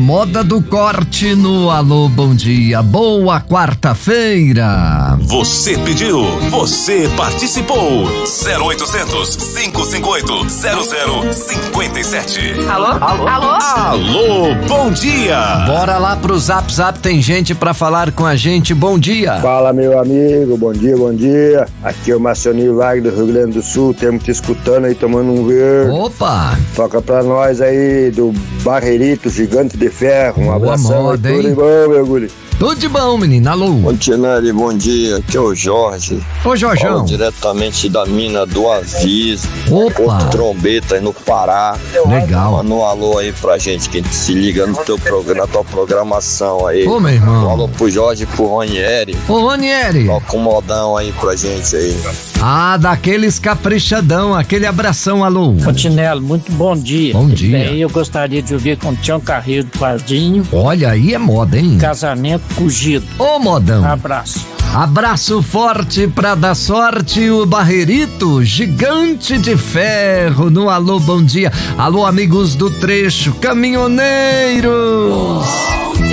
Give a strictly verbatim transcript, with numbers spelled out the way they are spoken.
moda do corte no Alô Bom Dia. Boa quarta-feira. Você pediu, você participou. zero oitocentos, cinco cinco oito, zero zero cinco sete. Alô? Alô? Alô? Alô, bom dia. Bora lá pro Zap Zap, tem gente pra falar com a gente. Bom dia. Fala, meu amigo, bom dia, bom dia. Aqui é o Marcioninho Wagner do Rio Grande do Sul, temos te escutando aí, tomando um verde. Opa! Toca pra nós aí do Barreirito Gigante de Ferro. Um Boa abração, moda, tudo hein? de bom, meu guri. Tudo de bom, menina. Alô. Montinelli, bom dia, aqui é o Jorge. Ô, Jorjão. Falo diretamente da mina do Aviso, Opa. Porto Trombetas, no Pará. Legal. Manda um alô aí pra gente, que a gente se liga no teu programa, na tua programação aí. Ô, meu irmão. Um alô pro Jorge e pro Ronieri. Ô, Ronieri. Toca um modão aí pra gente aí. Ah, daqueles caprichadão, aquele abração, alô. Montinelli, muito bom dia. Bom dia. Bem, eu gostaria de ouvir com o Tião Carreiro do Pardinho. Olha, aí é moda, hein? Casamento Cugido. Ô, modão. Abraço. Abraço forte pra dar sorte, o Barreirito Gigante de Ferro no Alô Bom Dia. Alô, amigos do trecho, caminhoneiros.